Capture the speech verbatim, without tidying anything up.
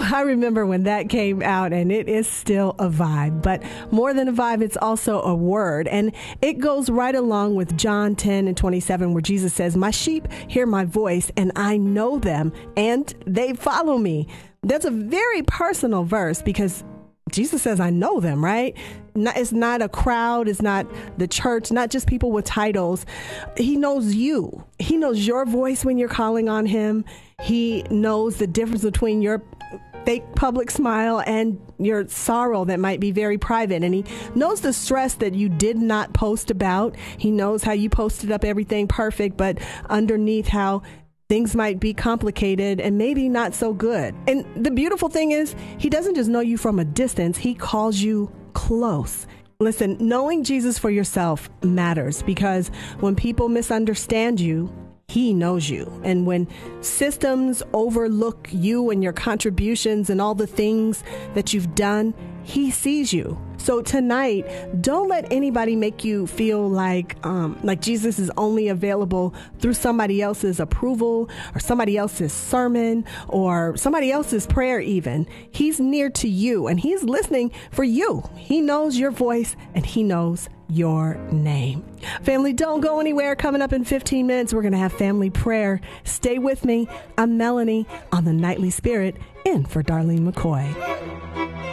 I remember when that came out, and it is still a vibe. But more than a vibe, it's also a word. And it goes right along with John ten and twenty-seven, where Jesus says, "My sheep hear my voice, and I know them, and they follow me." That's a very personal verse because Jesus says, I know them, right? It's not a crowd. It's not the church, not just people with titles. He knows you. He knows your voice when you're calling on him. He knows the difference between your fake public smile and your sorrow that might be very private. And he knows the stress that you did not post about. He knows how you posted up everything perfect, but underneath how things might be complicated and maybe not so good. And the beautiful thing is, he doesn't just know you from a distance. He calls you close. Listen, knowing Jesus for yourself matters because when people misunderstand you, he knows you. And when systems overlook you and your contributions and all the things that you've done, he sees you. So tonight, don't let anybody make you feel like um, like Jesus is only available through somebody else's approval or somebody else's sermon or somebody else's prayer even. He's near to you and he's listening for you. He knows your voice and he knows your name. Family, don't go anywhere. Coming up in fifteen minutes, we're going to have family prayer. Stay with me. I'm Melanie on the Nightly Spirit in for Darlene McCoy.